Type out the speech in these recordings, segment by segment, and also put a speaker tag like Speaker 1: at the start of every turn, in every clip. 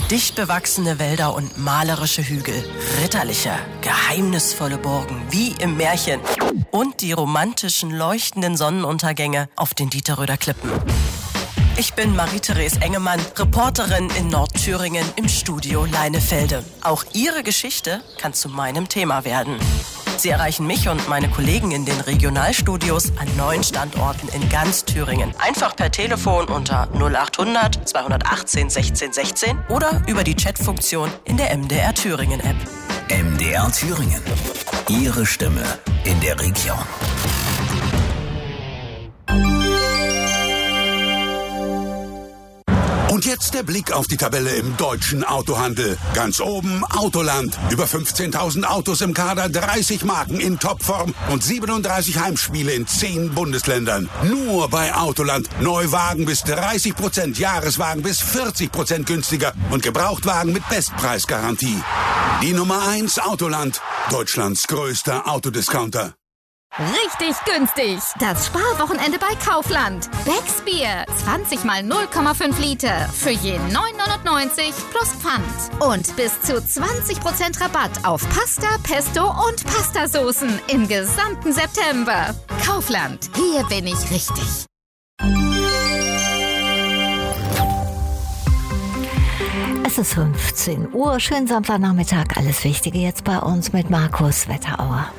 Speaker 1: Dicht bewachsene Wälder und malerische Hügel, ritterliche, geheimnisvolle Burgen, wie im Märchen. Und die romantischen, leuchtenden Sonnenuntergänge auf den Dieterröder Klippen. Ich bin Marie-Therese Engemann, Reporterin in Nordthüringen im Studio Leinefelde. Auch Ihre Geschichte kann zu meinem Thema werden. Sie erreichen mich und meine Kollegen in den Regionalstudios an 9 Standorten in ganz Thüringen. Einfach per Telefon unter 0800 218 16 16 oder über die Chatfunktion in der MDR Thüringen App.
Speaker 2: MDR Thüringen. Ihre Stimme in der Region.
Speaker 3: Und jetzt der Blick auf die Tabelle im deutschen Autohandel. Ganz oben Autoland. Über 15.000 Autos im Kader, 30 Marken in Topform und 37 Heimspiele in 10 Bundesländern. Nur bei Autoland. Neuwagen bis 30%, Jahreswagen bis 40% günstiger und Gebrauchtwagen mit Bestpreisgarantie. Die Nummer 1 Autoland. Deutschlands größter Autodiscounter.
Speaker 4: Richtig günstig. Das Sparwochenende bei Kaufland. Becks Bier. 20 mal 0,5 Liter. Für je 9,99 plus Pfand. Und bis zu 20% Rabatt auf Pasta, Pesto und Pastasoßen im gesamten September. Kaufland. Hier bin ich richtig.
Speaker 5: Es ist 15 Uhr. Schönen Samstagnachmittag. Alles Wichtige jetzt bei uns mit Markus Wetterauer.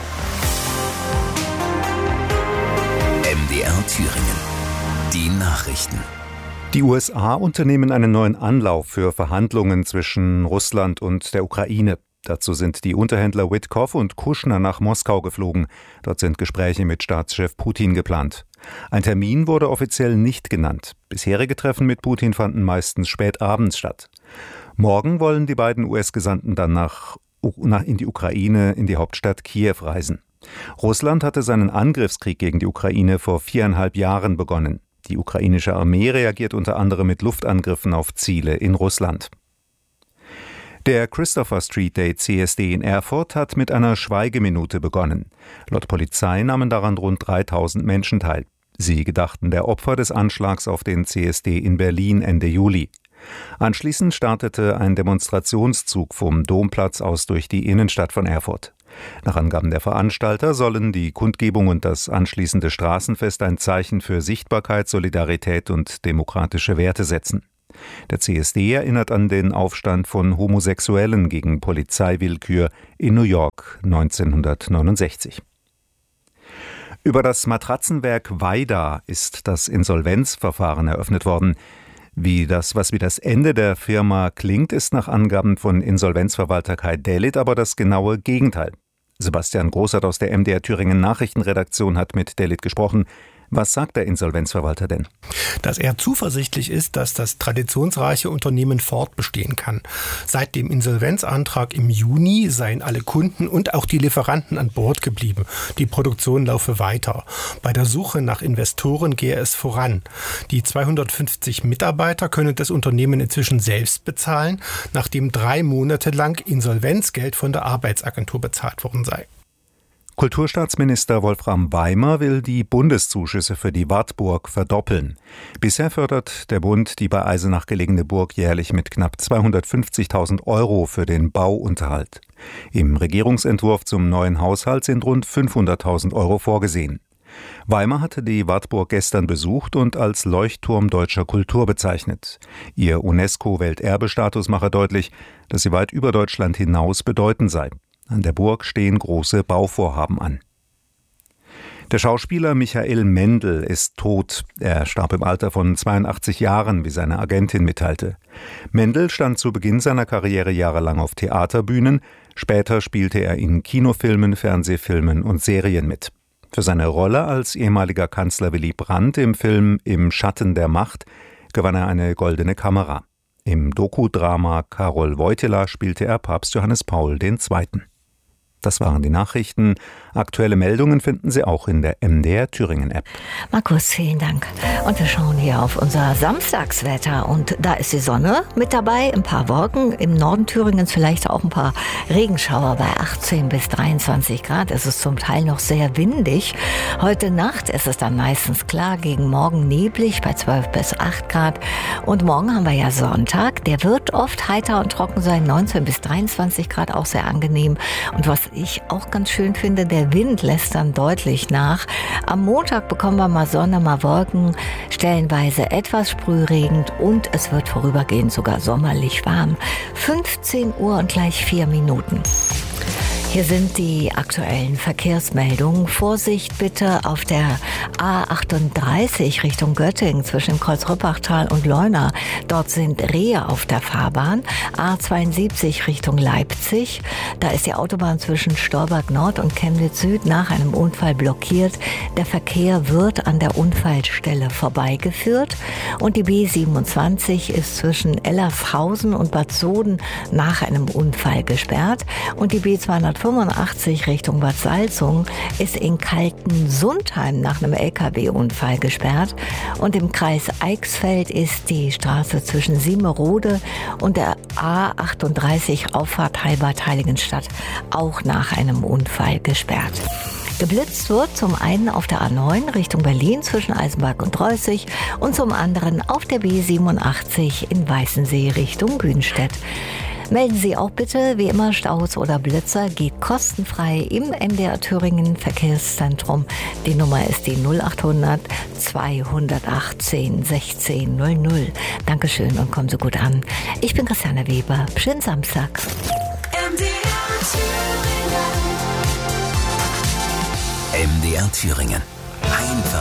Speaker 2: MDR Thüringen. Die Nachrichten.
Speaker 6: Die USA unternehmen einen neuen Anlauf für Verhandlungen zwischen Russland und der Ukraine. Dazu sind die Unterhändler Witkow und Kushner nach Moskau geflogen. Dort sind Gespräche mit Staatschef Putin geplant. Ein Termin wurde offiziell nicht genannt. Bisherige Treffen mit Putin fanden meistens spät abends statt. Morgen wollen die beiden US-Gesandten dann in die Ukraine, in die Hauptstadt Kiew reisen. Russland hatte seinen Angriffskrieg gegen die Ukraine vor 4,5 Jahren begonnen. Die ukrainische Armee reagiert unter anderem mit Luftangriffen auf Ziele in Russland. Der Christopher Street Day CSD in Erfurt hat mit einer Schweigeminute begonnen. Laut Polizei nahmen daran rund 3.000 Menschen teil. Sie gedachten der Opfer des Anschlags auf den CSD in Berlin Ende Juli. Anschließend startete ein Demonstrationszug vom Domplatz aus durch die Innenstadt von Erfurt. Nach Angaben der Veranstalter sollen die Kundgebung und das anschließende Straßenfest ein Zeichen für Sichtbarkeit, Solidarität und demokratische Werte setzen. Der CSD erinnert an den Aufstand von Homosexuellen gegen Polizeiwillkür in New York 1969. Über das Matratzenwerk Weida ist das Insolvenzverfahren eröffnet worden. Wie das Ende der Firma klingt, ist nach Angaben von Insolvenzverwalter Kai Delitt aber das genaue Gegenteil. Sebastian Großert aus der MDR Thüringen Nachrichtenredaktion hat mit Delitt gesprochen. Was sagt der Insolvenzverwalter denn?
Speaker 7: Dass er zuversichtlich ist, dass das traditionsreiche Unternehmen fortbestehen kann. Seit dem Insolvenzantrag im Juni seien alle Kunden und auch die Lieferanten an Bord geblieben. Die Produktion laufe weiter. Bei der Suche nach Investoren gehe es voran. Die 250 Mitarbeiter können das Unternehmen inzwischen selbst bezahlen, nachdem 3 Monate lang Insolvenzgeld von der Arbeitsagentur bezahlt worden sei.
Speaker 6: Kulturstaatsminister Wolfram Weimer will die Bundeszuschüsse für die Wartburg verdoppeln. Bisher fördert der Bund die bei Eisenach gelegene Burg jährlich mit knapp 250.000 € für den Bauunterhalt. Im Regierungsentwurf zum neuen Haushalt sind rund 500.000 € vorgesehen. Weimer hatte die Wartburg gestern besucht und als Leuchtturm deutscher Kultur bezeichnet. Ihr UNESCO-Welterbestatus mache deutlich, dass sie weit über Deutschland hinaus bedeutend sei. An der Burg stehen große Bauvorhaben an. Der Schauspieler Michael Mendl ist tot. Er starb im Alter von 82 Jahren, wie seine Agentin mitteilte. Mendl stand zu Beginn seiner Karriere jahrelang auf Theaterbühnen. Später spielte er in Kinofilmen, Fernsehfilmen und Serien mit. Für seine Rolle als ehemaliger Kanzler Willy Brandt im Film Im Schatten der Macht gewann er eine Goldene Kamera. Im Dokudrama Karol Wojtyła spielte er Papst Johannes Paul II. Das waren die Nachrichten. Aktuelle Meldungen finden Sie auch in der MDR Thüringen App.
Speaker 5: Markus, vielen Dank. Und wir schauen hier auf unser Samstagswetter. Und da ist die Sonne mit dabei, ein paar Wolken. Im Norden Thüringens vielleicht auch ein paar Regenschauer bei 18 bis 23 Grad. Es ist zum Teil noch sehr windig. Heute Nacht ist es dann meistens klar, gegen morgen neblig bei 12 bis 8 Grad. Und morgen haben wir ja Sonntag. Der wird oft heiter und trocken sein, 19 bis 23 Grad, auch sehr angenehm. Und was ich auch ganz schön finde, der Wind lässt dann deutlich nach. Am Montag bekommen wir mal Sonne, mal Wolken, stellenweise etwas sprühregend und es wird vorübergehend sogar sommerlich warm. 15 Uhr und gleich 4 Minuten. Hier sind die aktuellen Verkehrsmeldungen. Vorsicht bitte auf der A38 Richtung Göttingen zwischen dem Kreuz-Rüppachtal und Leuna. Dort sind Rehe auf der Fahrbahn. A72 Richtung Leipzig. Da ist die Autobahn zwischen Stolberg Nord und Chemnitz Süd nach einem Unfall blockiert. Der Verkehr wird an der Unfallstelle vorbeigeführt. Und die B27 ist zwischen Ellershausen und Bad Soden nach einem Unfall gesperrt. Und die B285 Richtung Bad Salzung ist in Kaltensundheim nach einem LKW-Unfall gesperrt. Und im Kreis Eichsfeld ist die Straße zwischen Siemerode und der A38 Auffahrt Heilbad-Heiligenstadt auch nach einem Unfall gesperrt. Geblitzt wird zum einen auf der A9 Richtung Berlin zwischen Eisenberg und Reußig und zum anderen auf der B87 in Weißensee Richtung Bünstedt. Melden Sie auch bitte, wie immer, Staus oder Blitzer geht kostenfrei im NDR Thüringen Verkehrszentrum. Die Nummer ist die 0800 218 1600. Dankeschön und kommen Sie gut an. Ich bin Christiane Weber. Schönen Samstag.
Speaker 2: MDR Thüringen. Einfach